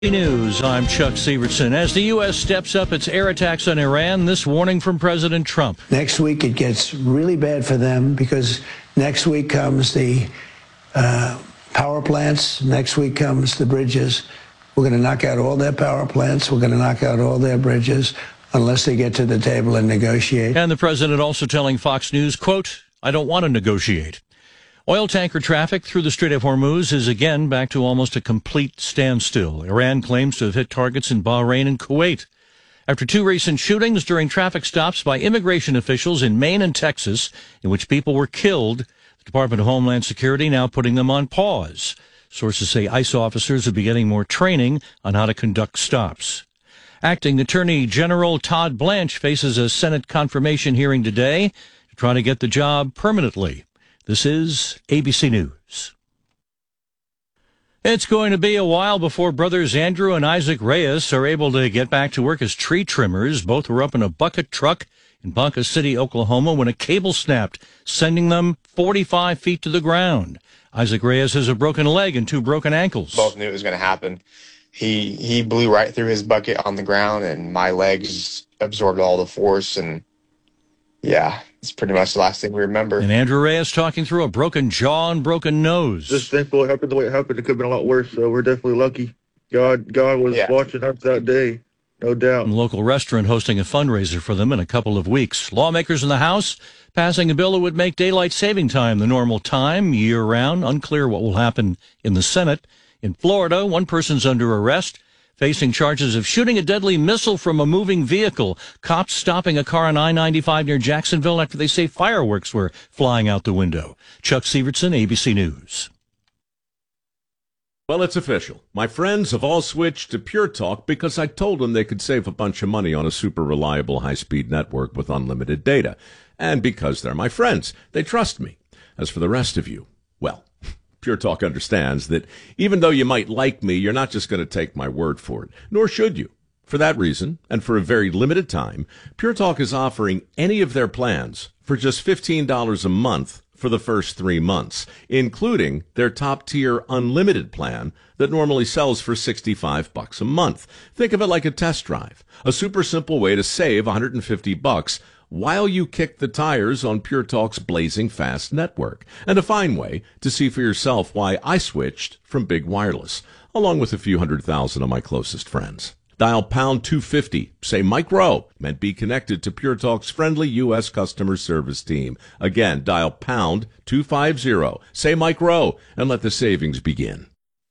News, I'm Chuck Severson. As the U.S. steps up its air attacks on Iran, this warning from President Trump. Next week it gets really bad for them because next week comes the power plants. Next week comes the bridges. We're going to knock out all their power plants. We're going to knock out all their bridges unless they get to the table and negotiate. And the president also telling Fox News, quote, I don't want to negotiate. Oil tanker traffic through the Strait of Hormuz is again back to almost a complete standstill. Iran claims to have hit targets in Bahrain and Kuwait. After two recent shootings during traffic stops by immigration officials in Maine and Texas, in which people were killed, the Department of Homeland Security now putting them on pause. Sources say ICE officers will be getting more training on how to conduct stops. Acting Attorney General Todd Blanche faces a Senate confirmation hearing today to try to get the job permanently. This is ABC News. It's going to be a while before brothers Andrew and Isaac Reyes are able to get back to work as tree trimmers. Both were up in a bucket truck in Ponca City, Oklahoma, when a cable snapped, sending them 45 feet to the ground. Isaac Reyes has a broken leg and two broken ankles. Both knew it was going to happen. He blew right through his bucket on the ground, and my legs absorbed all the force, and yeah, it's pretty much the last thing we remember. And Andrew Reyes talking through a broken jaw and broken nose. Just thankful it happened the way it happened. It could have been a lot worse, so we're definitely lucky. God was watching us that day, no doubt. A local restaurant hosting a fundraiser for them in a couple of weeks. Lawmakers in the House passing a bill that would make daylight saving time the normal time year-round. Unclear what will happen in the Senate. In Florida, one person's under arrest, facing charges of shooting a deadly missile from a moving vehicle. Cops stopping a car on I-95 near Jacksonville after they say fireworks were flying out the window. Chuck Severson, ABC News. Well, it's official. My friends have all switched to Pure Talk because I told them they could save a bunch of money on a super reliable high-speed network with unlimited data. And because they're my friends, they trust me. As for the rest of you, well, Pure Talk understands that even though you might like me, you're not just going to take my word for it, nor should you. For that reason, and for a very limited time, Pure Talk is offering any of their plans for just $15 a month for the first 3 months, including their top-tier unlimited plan that normally sells for $65 a month. Think of it like a test drive, a super simple way to save $150 while you kick the tires on Pure Talk's blazing fast network, and a fine way to see for yourself why I switched from big wireless, along with a few 100,000 of my closest friends. Dial pound 250, say Mike Rowe, and be connected to Pure Talk's friendly U.S. customer service team. Again, dial pound 250, say Mike Rowe, and let the savings begin.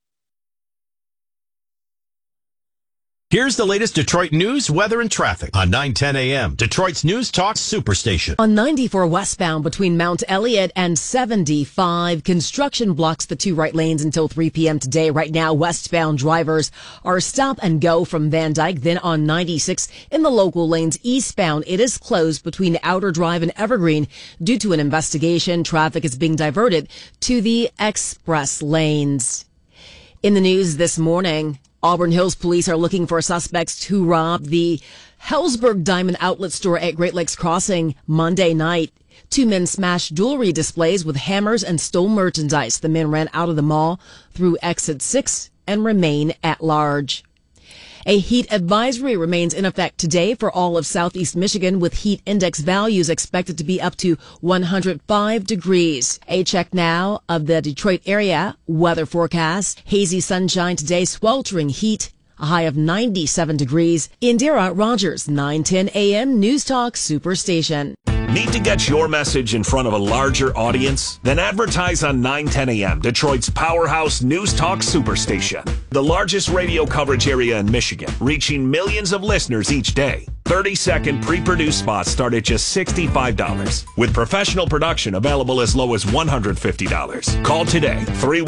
Here's the latest Detroit news, weather, and traffic on 9:10 a.m. Detroit's News Talk Superstation. On 94 westbound between Mount Elliott and 75, construction blocks the two right lanes until 3 p.m. today. Right now, westbound drivers are stop and go from Van Dyke. Then on 96 in the local lanes eastbound, it is closed between Outer Drive and Evergreen due to an investigation. Traffic is being diverted to the express lanes. In the news this morning, Auburn Hills police are looking for suspects who robbed the Hellsberg Diamond Outlet store at Great Lakes Crossing Monday night. Two men smashed jewelry displays with hammers and stole merchandise. The men ran out of the mall through exit 6 and remain at large. A heat advisory remains in effect today for all of southeast Michigan, with heat index values expected to be up to 105 degrees. A check now of the Detroit area weather forecast. Hazy sunshine today, sweltering heat, a high of 97 degrees. Indira Rogers, 9:10 a.m. News Talk Superstation. Need to get your message in front of a larger audience? Then advertise on 9:10 a.m., Detroit's powerhouse News Talk Superstation. The largest radio coverage area in Michigan, reaching millions of listeners each day. 30-second pre-produced spots start at just $65, with professional production available as low as $150. Call today,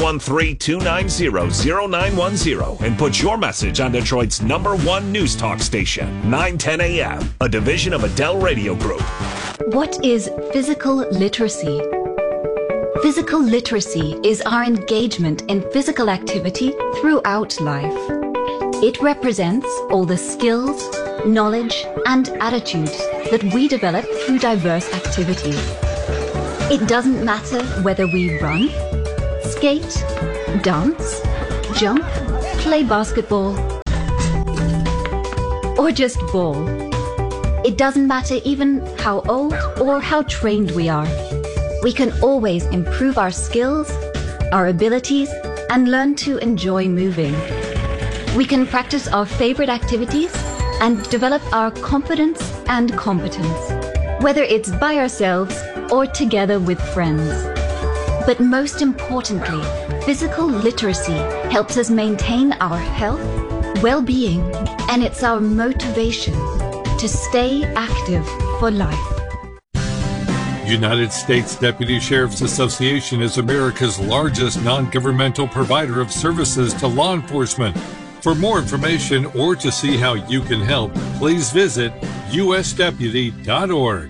313-290-0910, and put your message on Detroit's #1 News Talk station, 9:10 a.m., a division of Adele Radio Group. What is physical literacy? Physical literacy is our engagement in physical activity throughout life. It represents all the skills, knowledge, and attitudes that we develop through diverse activities. It doesn't matter whether we run, skate, dance, jump, play basketball, or just bowl. It doesn't matter even how old or how trained we are. We can always improve our skills, our abilities, and learn to enjoy moving. We can practice our favorite activities and develop our confidence and competence, whether it's by ourselves or together with friends. But most importantly, physical literacy helps us maintain our health, well-being, and it's our motivation to stay active for life. United States Deputy Sheriff's Association is America's largest non-governmental provider of services to law enforcement. For more information or to see how you can help, please visit usdeputy.org.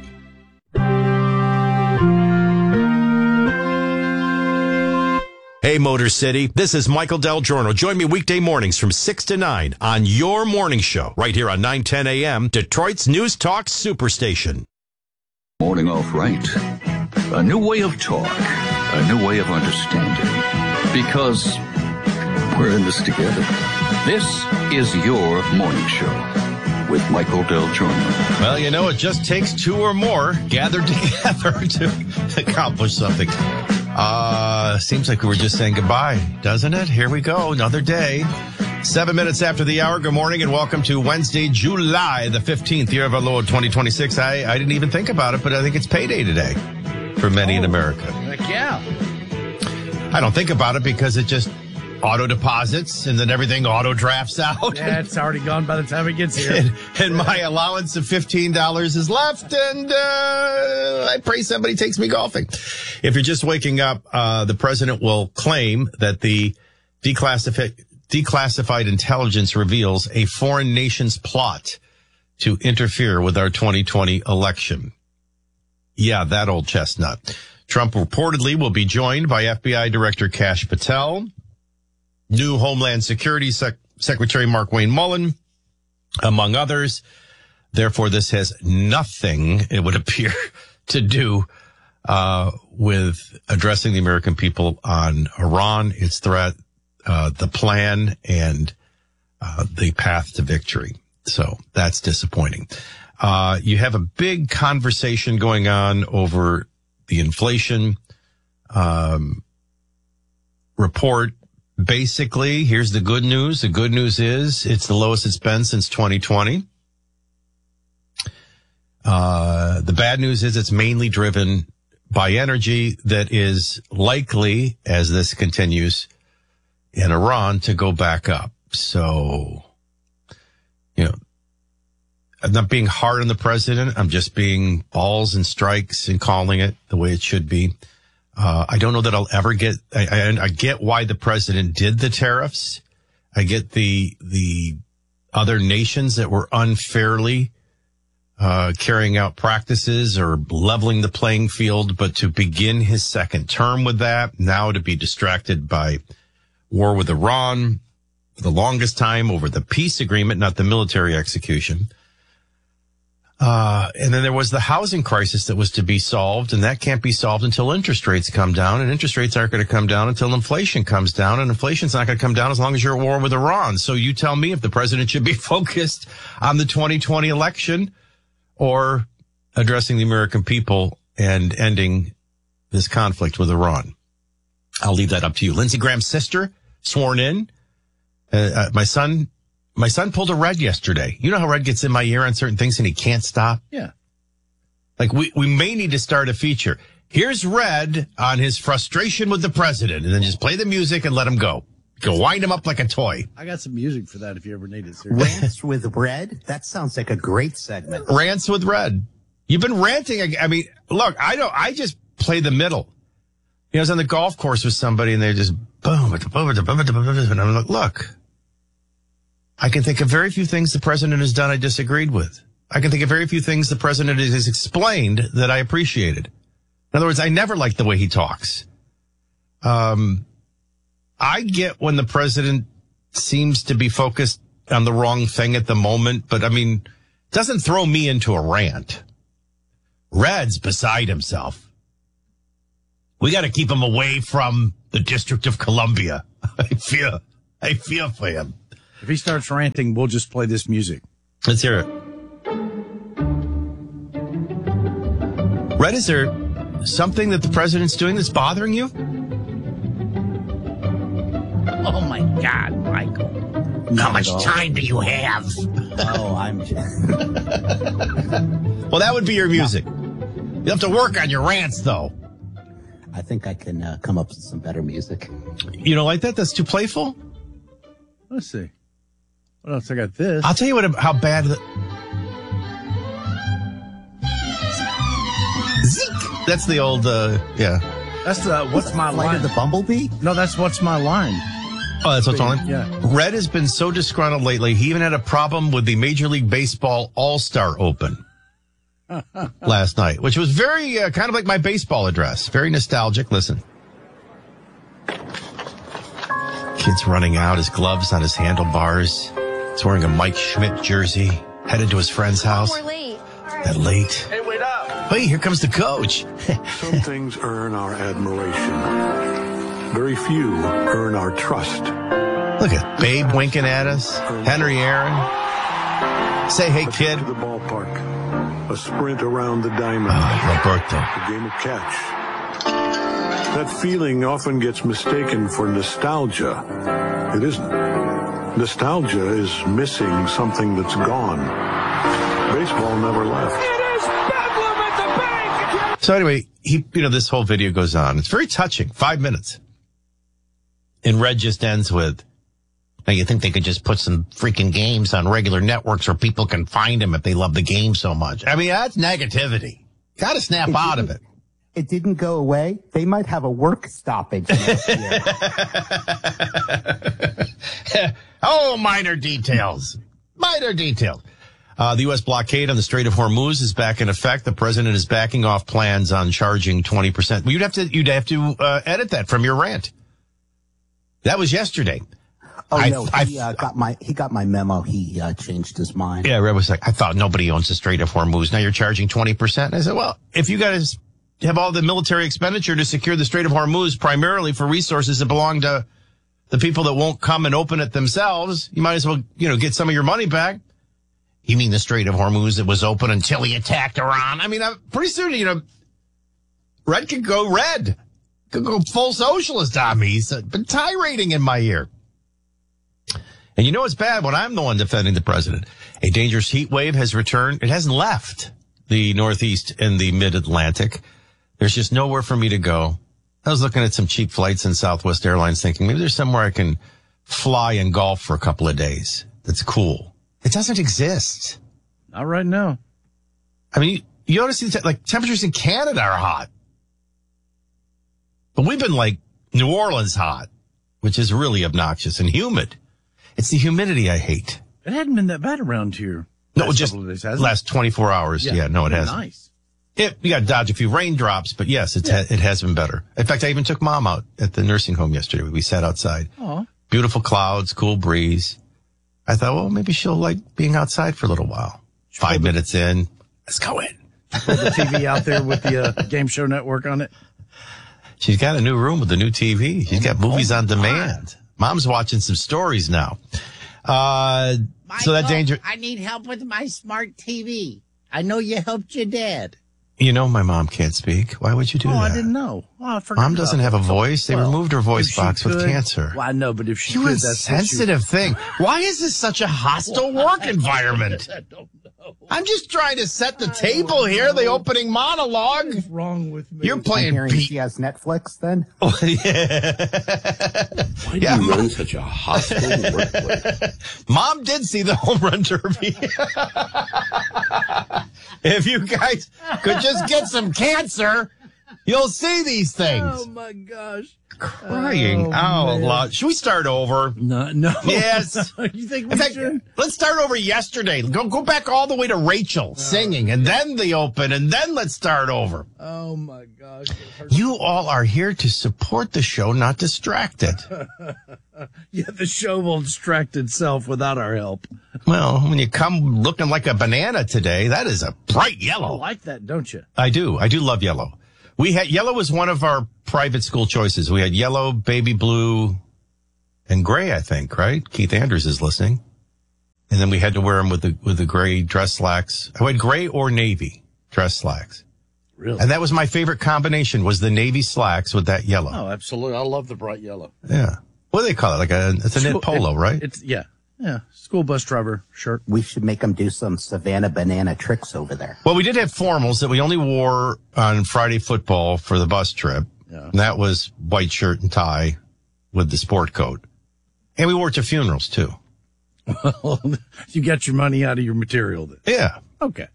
Hey, Motor City, this is Michael Del Giorno. Join me weekday mornings from 6 to 9 on your morning show, right here on 910 a.m., Detroit's News Talk Superstation. Morning off right. A new way of talk. A new way of understanding. Because we're in this together. This is your morning show with Michael Del Giorno. Well, you know, it just takes two or more gathered together to accomplish something. Seems like we were just saying goodbye, doesn't it? Here we go, another day. 7 minutes after the hour. Good morning and welcome to Wednesday, July the 15th, year of our Lord 2026. I didn't even think about it, but I think it's payday today for many in America. Heck yeah. I don't think about it because it just auto deposits and then everything auto drafts out. Yeah, it's already gone by the time it gets here. And my allowance of $15 is left, and I pray somebody takes me golfing. If you're just waking up, the president will claim that the declassified intelligence reveals a foreign nation's plot to interfere with our 2020 election. Yeah, that old chestnut. Trump reportedly will be joined by FBI Director Kash Patel, new Homeland Security Secretary Markwayne Mullin, among others. Therefore, this has nothing, it would appear, to do with addressing the American people on Iran, its threat, the plan, and the path to victory. So that's disappointing. You have a big conversation going on over the inflation report. Basically, here's the good news. The good news is it's the lowest it's been since 2020. The bad news is it's mainly driven by energy that is likely, as this continues in Iran, to go back up. So, you know, I'm not being hard on the president. I'm just being balls and strikes and calling it the way it should be. I don't know that I'll ever get, I get why the president did the tariffs. I get the other nations that were unfairly carrying out practices or leveling the playing field, but to begin his second term with that, now to be distracted by war with Iran for the longest time over the peace agreement, not the military execution. And then there was the housing crisis that was to be solved, and that can't be solved until interest rates come down, and interest rates aren't going to come down until inflation comes down, and inflation's not going to come down as long as you're at war with Iran. So you tell me if the president should be focused on the 2020 election or addressing the American people and ending this conflict with Iran. I'll leave that up to you. Lindsey Graham's sister sworn in. My son pulled a Red yesterday. You know how Red gets in my ear on certain things and he can't stop? Yeah. Like we may need to start a feature. Here's Red on his frustration with the president, and then just play the music and let him go. Go wind him up like a toy. I got some music for that if you ever need it. Rants with Red? That sounds like a great segment. Rants with Red. You've been ranting. I mean, look, I just play the middle. You know, I was on the golf course with somebody and they just boom, and I'm like, look, I can think of very few things the president has done I disagreed with. I can think of very few things the president has explained that I appreciated. In other words, I never liked the way he talks. I get when the president seems to be focused on the wrong thing at the moment, but I mean, doesn't throw me into a rant. Red's beside himself. We got to keep him away from the District of Columbia. I feel for him. If he starts ranting, we'll just play this music. Let's hear it. Red, is there something that the president's doing that's bothering you? Oh, my God, Michael. How much time do you have? Oh, I'm... Well, that would be your music. You have to work on your rants, though. I think I can come up with some better music. You don't like that? That's too playful? Let's see. What else? I got this. I'll tell you how bad... Zeke! That's the old, yeah. That's What's My Line? The Bumblebee? No, that's What's My Line. Oh, that's What's My Line? Yeah. Red has been so disgruntled lately, he even had a problem with the Major League Baseball All-Star Open last night, which was very, kind of like my baseball address. Very nostalgic. Listen. Kid's running out, his gloves on his handlebars. He's wearing a Mike Schmidt jersey, headed to his friend's house. We're late. That late. Hey, wait up. Hey, here comes the coach. Some things earn our admiration. Very few earn our trust. Look at Babe winking at us. Henry Aaron. Say, hey, kid. To the ballpark. A sprint around the diamond. Roberto. A game of catch. That feeling often gets mistaken for nostalgia. It isn't. Nostalgia is missing something that's gone. Baseball never left. It is bedlam at the bank! So anyway, this whole video goes on. It's very touching. 5 minutes. And Red just ends with, now you think they could just put some freaking games on regular networks where people can find them if they love the game so much. I mean, that's negativity. Got to snap out of it. It didn't go away. They might have a work stoppage next year. Oh, minor details. Minor details. The U.S. blockade on the Strait of Hormuz is back in effect. The president is backing off plans on charging 20%. Well, you'd have to edit that from your rant. That was yesterday. Oh, he got my memo. He changed his mind. Yeah, Red was like, I thought nobody owns the Strait of Hormuz. Now you're charging 20%. And I said, well, if you guys have all the military expenditure to secure the Strait of Hormuz primarily for resources that belong to the people that won't come and open it themselves, you might as well, get some of your money back. You mean the Strait of Hormuz that was open until he attacked Iran? I mean, pretty soon, Red could go red. Could go full socialist on me. He's been tirading in my ear. And it's bad when I'm the one defending the president. A dangerous heat wave has returned. It hasn't left the Northeast and the Mid-Atlantic. There's just nowhere for me to go. I was looking at some cheap flights in Southwest Airlines thinking maybe there's somewhere I can fly and golf for a couple of days. That's cool. It doesn't exist. Not right now. I mean, you ought to see temperatures in Canada are hot. But we've been like New Orleans hot, which is really obnoxious and humid. It's the humidity I hate. It hadn't been that bad around here. No, just last 24 hours. Yeah, no, it hasn't. Nice. You got to dodge a few raindrops, but yes, it has been better. In fact, I even took Mom out at the nursing home yesterday. We sat outside. Aww. Beautiful clouds, cool breeze. I thought, well, maybe she'll like being outside for a little while. 5 minutes in, let's go in. Put the TV out there with the Game Show Network on it. She's got a new room with a new TV. She's got movies on demand. Mom's watching some stories now. Michael, so that danger. I need help with my smart TV. I know you helped your dad. My mom can't speak. Why would you do that? I didn't know. Oh, I forgot. Mom doesn't have a voice. They removed her voice box with cancer. Well, I know, but if she could, that's a sensitive thing. Why is this such a hostile work environment? I don't know. I'm just trying to set the table here. The opening monologue. What's wrong with me? You're playing She has Netflix then? Oh, yeah. Why do you run such a hostile workplace? Mom did see the home run derby. If you guys could just get some cancer, you'll see these things. Oh, my gosh. Crying out loud. Should we start over? No. Yes. You think in fact, let's start over yesterday. Go back all the way to Rachel singing, and then the open, and then let's start over. Oh, my gosh. You all are here to support the show, not distract it. Yeah, the show will distract itself without our help. Well, when you come looking like a banana today, that is a bright yellow. You like that, don't you? I do. I do love yellow. Yellow was one of our private school choices. We had yellow, baby blue, and gray, I think, right? Keith Andrews is listening. And then we had to wear them with the gray dress slacks. I went gray or navy dress slacks. Really? And that was my favorite combination, was the navy slacks with that yellow. Oh, absolutely. I love the bright yellow. Yeah. What do they call it? It's a knit polo, right? Yeah. School bus driver shirt. We should make them do some Savannah banana tricks over there. Well, we did have formals that we only wore on Friday football for the bus trip. Yeah. And that was white shirt and tie with the sport coat. And we wore it to funerals, too. Well, you got your money out of your material then. Yeah. Okay.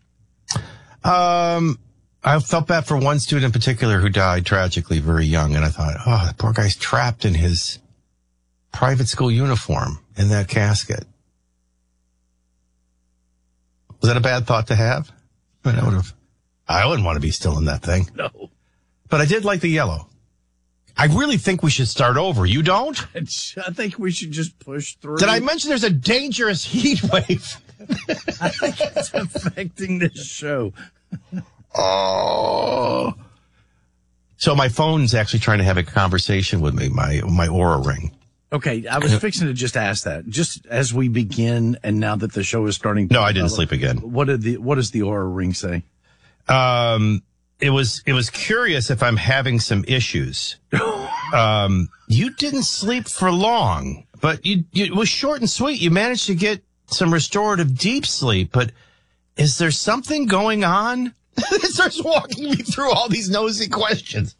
I felt bad for one student in particular who died tragically very young. And I thought, oh, the poor guy's trapped in his private school uniform in that casket. Was that a bad thought to have? I wouldn't want to be still in that thing. No. But I did like the yellow. I really think we should start over. You don't? I think we should just push through. Did I mention there's a dangerous heat wave? I think it's affecting this show. Oh. So my phone's actually trying to have a conversation with me, my Oura Ring. Okay, I was fixing to just ask that. Just as we begin, and now that the show is starting. No, I didn't sleep again. What does the Oura Ring say? It was curious if I'm having some issues. You didn't sleep for long, but it was short and sweet. You managed to get some restorative deep sleep, but is there something going on? It starts walking me through all these nosy questions.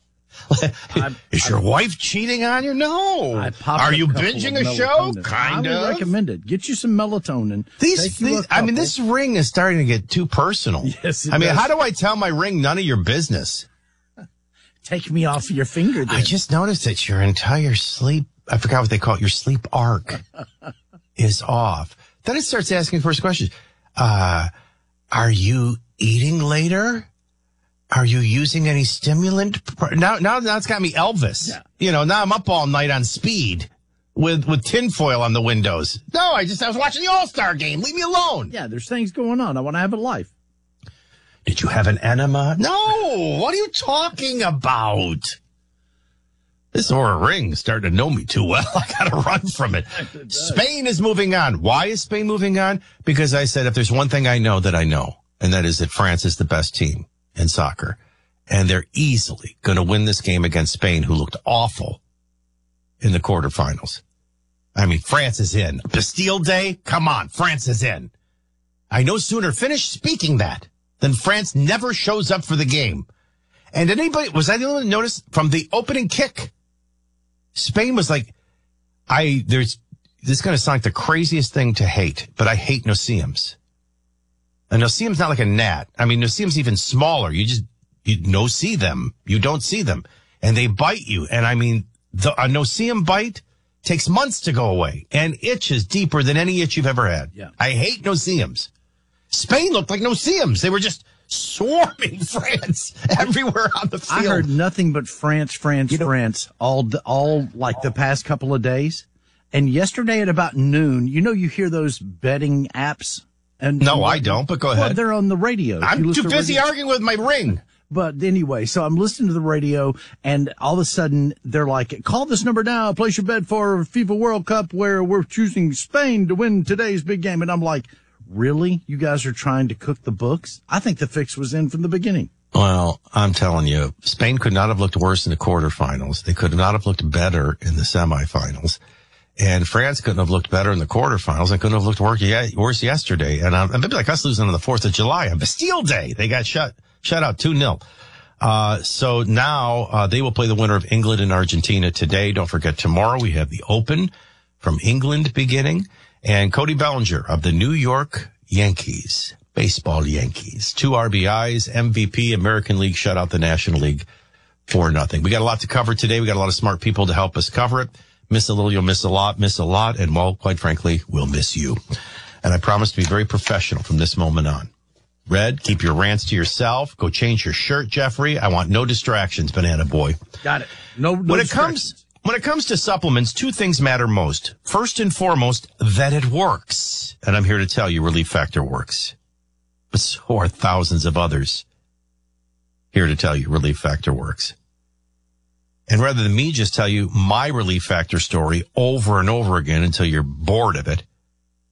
Is your wife cheating on you? No. Are you binging a show? Kind of. I would recommend it. Get you some melatonin. This ring is starting to get too personal. Yes, it does. How do I tell my ring none of your business? Take me off your finger then. I just noticed that your entire sleep, I forgot what they call it, your sleep arc is off. Then it starts asking first questions. Are you eating later? Are you using any stimulant? Now it's got me Elvis. Yeah. Now I'm up all night on speed with tinfoil on the windows. No, I was watching the All-Star game. Leave me alone. Yeah, there's things going on. I want to have a life. Did you have an enema? No. What are you talking about? This Oura Ring is starting to know me too well. I got to run from it. Spain is moving on. Why is Spain moving on? Because I said if there's one thing I know, and that is that France is the best team in soccer, and they're easily going to win this game against Spain, who looked awful in the quarterfinals. France is in. Bastille Day? Come on, France is in. I no sooner finish speaking that than France never shows up for the game. And was I the only one to notice from the opening kick? Spain was like, this is going to sound like the craziest thing to hate, but I hate no-see-ums. A no-see-um's not like a gnat. No-see-um's even smaller. You no-see them. You don't see them. And they bite you. And a no-see-um bite takes months to go away and itches deeper than any itch you've ever had. Yeah. I hate no-see-ums. Spain looked like no-see-ums. They were just swarming France everywhere on the field. I heard nothing but France, all like the past couple of days. And yesterday at about noon, you hear those betting apps? No, I don't, but go ahead. Well, they're on the radio. I'm too busy arguing with my ring. But anyway, so I'm listening to the radio, and all of a sudden, they're like, call this number now, place your bet for FIFA World Cup, where we're choosing Spain to win today's big game. And I'm like, really? You guys are trying to cook the books? I think the fix was in from the beginning. Well, I'm telling you, Spain could not have looked worse in the quarterfinals. They could not have looked better in the semifinals. And France couldn't have looked better in the quarterfinals and couldn't have looked worse yesterday. And a bit like us losing on the 4th of July on Bastille Day. They got shut out 2-0. So now they will play the winner of England and Argentina today. Don't forget, tomorrow we have the Open from England beginning. And Cody Bellinger of the New York Yankees, baseball Yankees. 2 RBIs, MVP, American League shut out the National League 4-0. We got a lot to cover today. We got a lot of smart people to help us cover it. Miss a little, you'll miss a lot, and well, quite frankly, we'll miss you. And I promise to be very professional from this moment on. Red, keep your rants to yourself. Go change your shirt, Jeffrey. I want no distractions, Banana Boy. Got it. No when it comes to supplements, 2 things matter most. First and foremost, that it works. And I'm here to tell you Relief Factor works. But so are thousands of others here to tell you Relief Factor works. And rather than me just tell you my Relief Factor story over and over again until you're bored of it,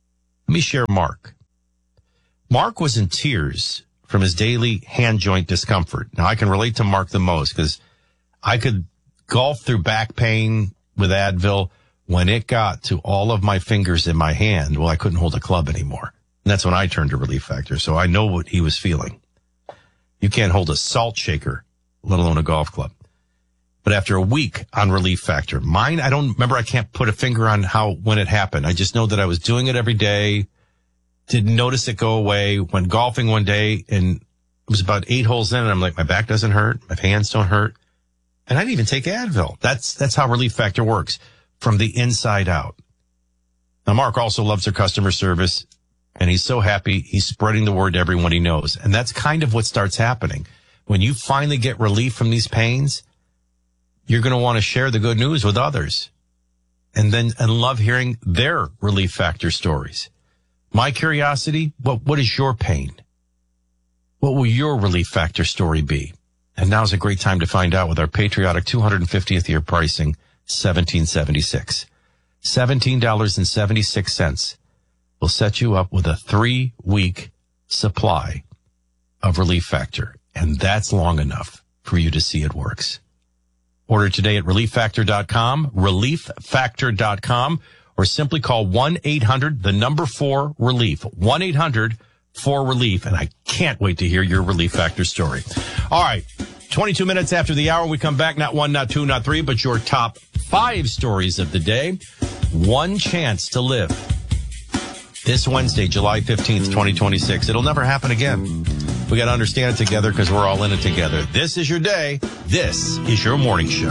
Let me share Mark. Mark was in tears from his daily hand joint discomfort. Now, I can relate to Mark the most because I could golf through back pain with Advil. When it got to all of my fingers in my hand, well, I couldn't hold a club anymore. And that's when I turned to Relief Factor, so I know what he was feeling. You can't hold a salt shaker, let alone a golf club. But after a week on Relief Factor, mine, I don't remember, I can't put a finger on when it happened. I just know that I was doing it every day, didn't notice it go away. Went golfing one day, and it was about 8 holes in, and I'm like, my back doesn't hurt, my hands don't hurt. And I didn't even take Advil. That's how Relief Factor works, from the inside out. Now, Mark also loves their customer service, and he's so happy he's spreading the word to everyone he knows. And that's kind of what starts happening. When you finally get relief from these pains, you're going to want to share the good news with others and love hearing their Relief Factor stories. My curiosity, what is your pain? What will your Relief Factor story be? And now's a great time to find out with our patriotic 250th year pricing, $17.76. $17.76 will set you up with a 3-week supply of Relief Factor. And that's long enough for you to see it works. Order today at ReliefFactor.com, ReliefFactor.com, or simply call 1-800-4-RELIEF, 1-800-4-RELIEF. And I can't wait to hear your Relief Factor story. All right, 22 minutes after the hour, we come back, not 1, not 2, not 3, but your top 5 stories of the day. One chance to live. This Wednesday, July 15th, 2026. It'll never happen again. We got to understand it together because we're all in it together. This is your day. This is your morning show.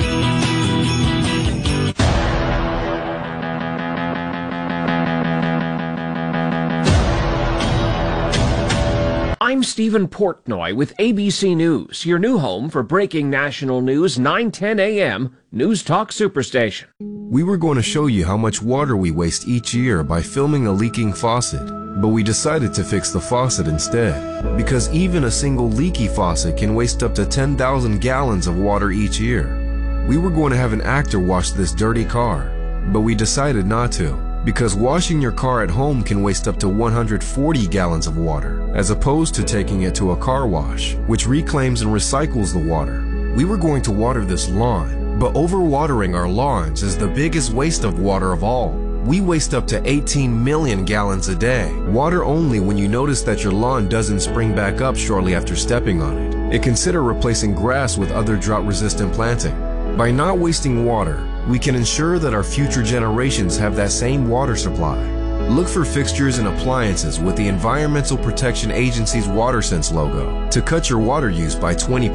I'm Stephen Portnoy with ABC News, your new home for breaking national news, 9:10 a.m. News Talk Superstation. We were going to show you how much water we waste each year by filming a leaking faucet, but we decided to fix the faucet instead, because even a single leaky faucet can waste up to 10,000 gallons of water each year. We were going to have an actor wash this dirty car, but we decided not to, because washing your car at home can waste up to 140 gallons of water, as opposed to taking it to a car wash, which reclaims and recycles the water. We were going to water this lawn, but overwatering our lawns is the biggest waste of water of all. We waste up to 18 million gallons a day. Water only when you notice that your lawn doesn't spring back up shortly after stepping on it. And consider replacing grass with other drought-resistant planting. By not wasting water, we can ensure that our future generations have that same water supply. Look for fixtures and appliances with the Environmental Protection Agency's WaterSense logo to cut your water use by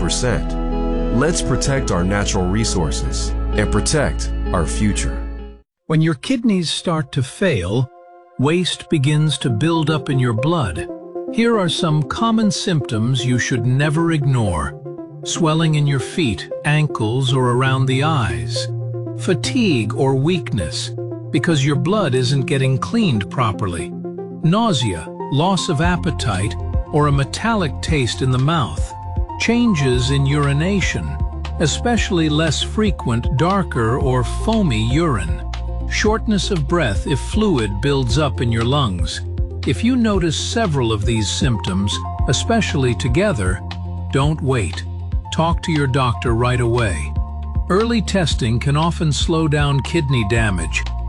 20%. Let's protect our natural resources and protect our future. When your kidneys start to fail, waste begins to build up in your blood. Here are some common symptoms you should never ignore. Swelling in your feet, ankles, or around the eyes. Fatigue or weakness, because your blood isn't getting cleaned properly. Nausea, loss of appetite, or a metallic taste in the mouth. Changes in urination, especially less frequent, darker, or foamy urine. Shortness of breath if fluid builds up in your lungs. If you notice several of these symptoms, especially together, don't wait. Talk to your doctor right away. Early testing can often slow down kidney damage,